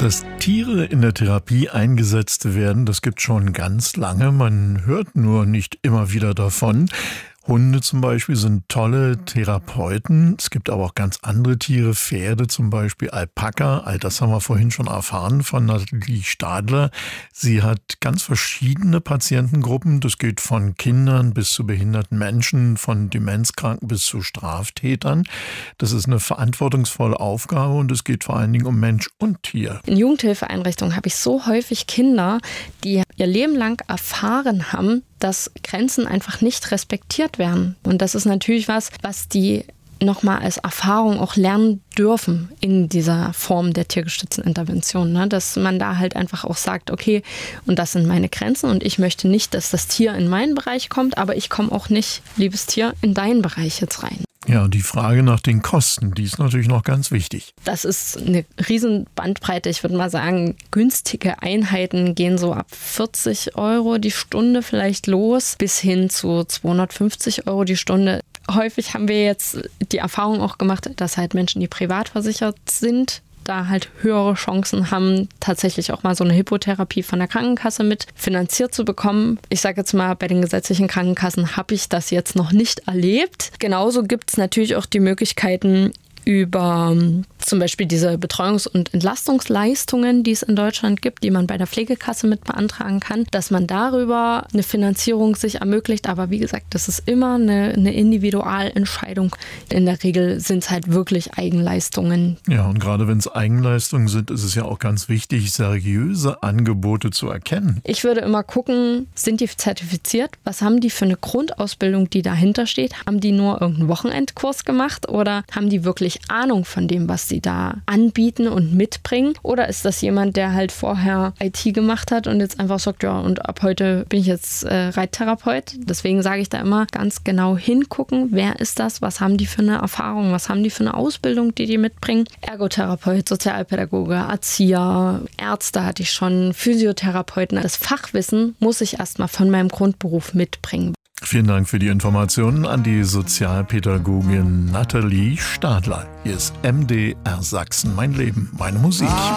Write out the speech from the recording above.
Dass Tiere in der Therapie eingesetzt werden, das gibt schon ganz lange. Man hört nur nicht immer wieder davon. Hunde zum Beispiel sind tolle Therapeuten. Es gibt aber auch ganz andere Tiere, Pferde zum Beispiel, Alpaka. All das haben wir vorhin schon erfahren von Nathalie Stadler. Sie hat ganz verschiedene Patientengruppen. Das geht von Kindern bis zu behinderten Menschen, von Demenzkranken bis zu Straftätern. Das ist eine verantwortungsvolle Aufgabe und es geht vor allen Dingen um Mensch und Tier. In Jugendhilfeeinrichtungen habe ich so häufig Kinder, die ihr Leben lang erfahren haben, dass Grenzen einfach nicht respektiert werden. Und das ist natürlich was die nochmal als Erfahrung auch lernen dürfen in dieser Form der tiergestützten Intervention. Ne? Dass man da halt einfach auch sagt, okay, und das sind meine Grenzen und ich möchte nicht, dass das Tier in meinen Bereich kommt, aber ich komme auch nicht, liebes Tier, in deinen Bereich jetzt rein. Ja, und die Frage nach den Kosten, die ist natürlich noch ganz wichtig. Das ist eine riesen Bandbreite. Ich würde mal sagen, günstige Einheiten gehen so ab 40 € die Stunde vielleicht los, bis hin zu 250 € die Stunde. Häufig haben wir jetzt die Erfahrung auch gemacht, dass halt Menschen, die privat versichert sind, da halt höhere Chancen haben, tatsächlich auch mal so eine Hippotherapie von der Krankenkasse mit finanziert zu bekommen. Ich sage jetzt mal, bei den gesetzlichen Krankenkassen habe ich das jetzt noch nicht erlebt. Genauso gibt es natürlich auch die Möglichkeiten, über zum Beispiel diese Betreuungs- und Entlastungsleistungen, die es in Deutschland gibt, die man bei der Pflegekasse mit beantragen kann, dass man darüber eine Finanzierung sich ermöglicht. Aber wie gesagt, das ist immer eine Individualentscheidung. In der Regel sind es halt wirklich Eigenleistungen. Ja, und gerade wenn es Eigenleistungen sind, ist es ja auch ganz wichtig, seriöse Angebote zu erkennen. Ich würde immer gucken, sind die zertifiziert? Was haben die für eine Grundausbildung, die dahinter steht? Haben die nur irgendeinen Wochenendkurs gemacht oder haben die wirklich Ahnung von dem, was sie da anbieten und mitbringen? Oder ist das jemand, der halt vorher IT gemacht hat und jetzt einfach sagt, ja, und ab heute bin ich jetzt Reittherapeut? Deswegen sage ich da immer ganz genau hingucken, wer ist das? Was haben die für eine Erfahrung? Was haben die für eine Ausbildung, die mitbringen? Ergotherapeut, Sozialpädagoge, Erzieher, Ärzte hatte ich schon, Physiotherapeuten. Das Fachwissen muss ich erstmal von meinem Grundberuf mitbringen. Vielen Dank für die Informationen an die Sozialpädagogin Nathalie Stadler. Hier ist MDR Sachsen, mein Leben, meine Musik.